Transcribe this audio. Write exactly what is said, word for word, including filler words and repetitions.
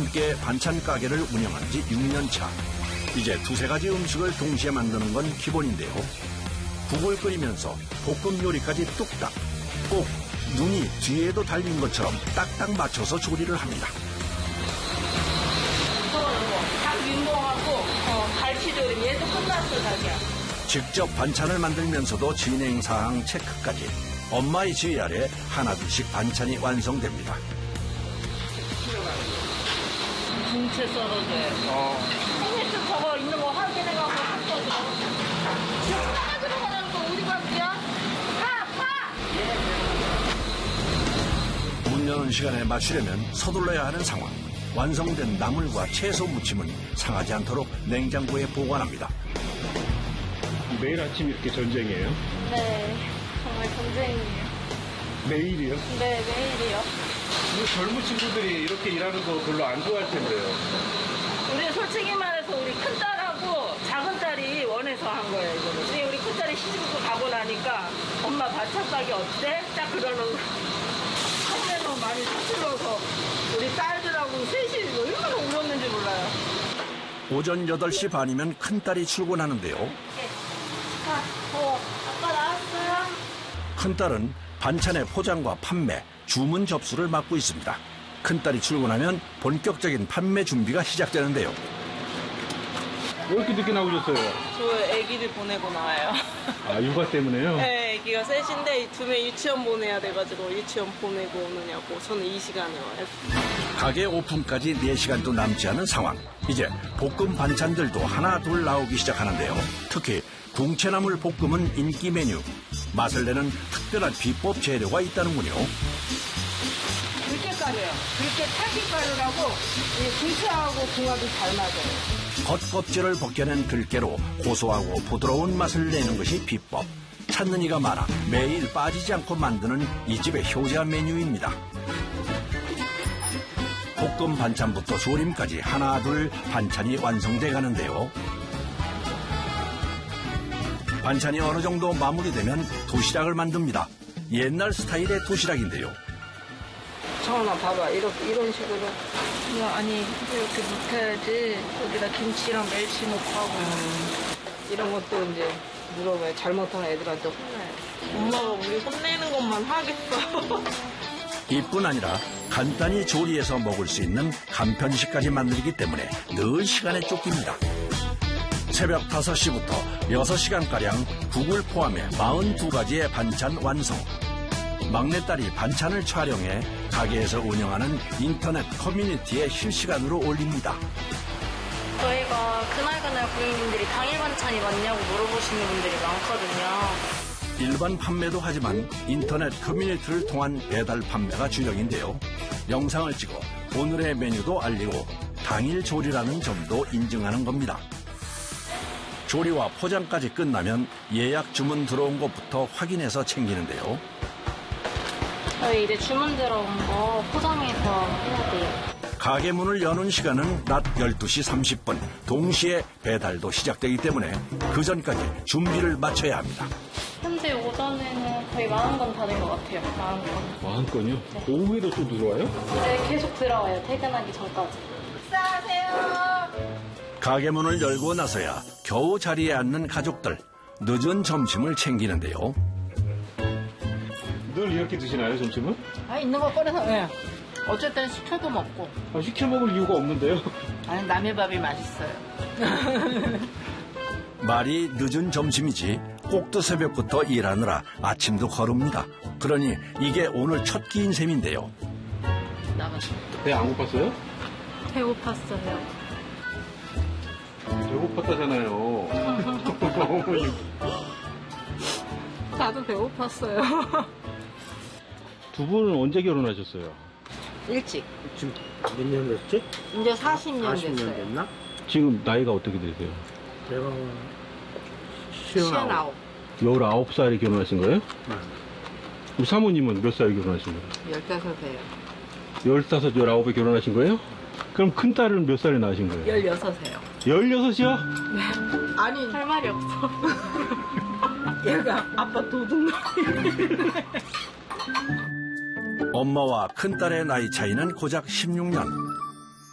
함께 반찬 가게를 운영한 지 육 년 차. 이제 두세 가지 음식을 동시에 만드는 건 기본인데요. 국을 끓이면서 볶음 요리까지 뚝딱. 꼭 눈이 뒤에도 달린 것처럼 딱딱 맞춰서 조리를 합니다. 닭 윤봉하고 어, 갈치조림 얘도 끝났어 자기야. 직접 반찬을 만들면서도 진행사항 체크까지 엄마의 지휘 아래 하나둘씩 반찬이 완성됩니다. 중채 썰어줘요. 어. 생일주 저거 있는 거 확인해가고 샀거든. 지금 싸가지고 가라는 거 어디 갔지야? 파! 파! 문 여는 시간에 맞추려면 서둘러야 하는 상황. 완성된 나물과 채소 무침은 상하지 않도록 냉장고에 보관합니다. 매일 아침 이렇게 전쟁이에요? 네, 정말 전쟁이에요. 매일이요? 네, 매일이요. 젊은 친구들이 이렇게 일하는 거 별로 안 좋아할 텐데요. 우리 솔직히 말해서 우리 큰딸하고 작은딸이 원해서 한 거예요, 이거를. 근데 우리 큰딸이 시집도 가고 나니까 엄마 반찬 가게 어때? 딱 그러는 한에서 많이 서툴러서 우리 딸들하고 셋이 얼마나 울었는지 몰라요. 오전 여덟 시 반이면 큰딸이 출근하는데요. 아, 어, 아빠 나왔어요? 큰딸은 반찬의 포장과 판매, 주문 접수를 맡고 있습니다. 큰딸이 출근하면 본격적인 판매 준비가 시작되는데요. 왜 이렇게 늦게 나오셨어요? 저 애기를 보내고 나와요. 아, 육아 때문에요? 네, 애기가 셋인데 두 명 유치원 보내야 돼가지고 유치원 보내고 오느냐고 저는 이 시간에 와요. 가게 오픈까지 네 시간도 남지 않은 상황. 이제 볶음 반찬들도 하나 둘 나오기 시작하는데요. 특히 동체나물 볶음은 인기 메뉴. 맛을 내는 특별한 비법 재료가 있다는군요. 들깨가루요. 들깨 타기가루라고 김치하고 궁합이 잘 맞아요. 겉껍질을 벗겨낸 들깨로 고소하고 부드러운 맛을 내는 것이 비법. 찾는 이가 많아 매일 빠지지 않고 만드는 이 집의 효자 메뉴입니다. 볶음 반찬부터 조림까지 하나 둘 반찬이 완성돼 가는데요. 반찬이 어느 정도 마무리되면 도시락을 만듭니다. 옛날 스타일의 도시락인데요. 정원아 봐봐 이렇게 이런 식으로. 아니, 이렇게 눕혀야지. 여기다 김치랑 멸치 넣고 하고. 음, 이런 것도 이제 물어봐요. 잘못하면 애들한테 혼나요. 엄마가 우리 혼내는 것만 하겠어. 이뿐 아니라 간단히 조리해서 먹을 수 있는 간편식까지 만들기 때문에 늘 시간에 쫓깁니다. 새벽 다섯 시부터 여섯 시간가량 국을 포함해 사십이 가지의 반찬 완성. 막내딸이 반찬을 촬영해 가게에서 운영하는 인터넷 커뮤니티에 실시간으로 올립니다. 저희가 그날그날 고객님들이 당일 반찬이 맞냐고 물어보시는 분들이 많거든요. 일반 판매도 하지만 인터넷 커뮤니티를 통한 배달 판매가 주력인데요. 영상을 찍어 오늘의 메뉴도 알리고 당일 조리라는 점도 인증하는 겁니다. 조리와 포장까지 끝나면 예약 주문 들어온 것부터 확인해서 챙기는데요. 저희 이제 주문 들어온 거 포장해서 해야 돼요. 가게 문을 여는 시간은 낮 열두 시 삼십 분. 동시에 배달도 시작되기 때문에 그 전까지 준비를 마쳐야 합니다. 현재 오전에는 거의 만 건 다 된 것 같아요. 만 건. 만 건이요? 네. 오후에도 또 들어와요? 이제 계속 들어와요. 퇴근하기 전까지. 식사하세요. 가게 문을 열고 나서야 겨우 자리에 앉는 가족들. 늦은 점심을 챙기는데요. 늘 이렇게 드시나요, 점심은? 아 있는 거 꺼내서 예. 어쨌든 시켜도 먹고. 아, 시켜 먹을 이유가 없는데요? 아니 남의 밥이 맛있어요. 말이 늦은 점심이지 꼭두 새벽부터 일하느라 아침도 거릅니다. 그러니 이게 오늘 첫 끼인 셈인데요. 나가서. 배 안 고팠어요? 배고팠어요. 배고팠다잖아요. 나도 배고팠어요. 두 분은 언제 결혼하셨어요? 일찍. 지금 몇 년 됐지? 이제 사십 년 사십 년 됐어요. 됐나? 지금 나이가 어떻게 되세요? 제가 시흔아홉. 열아홉 살에 결혼하신 거예요? 네. 우리 사모님은 몇 살에 결혼하신 거예요? 열다섯이에요. 열다섯, 열아홉에 결혼하신 거예요? 그럼 큰 딸은 몇 살에 낳으신 거예요? 열여섯이에요. 열여섯이요? 아니 할 말이 없어. 얘가 아빠 도둑놈. 엄마와 큰딸의 나이 차이는 고작 십육 년.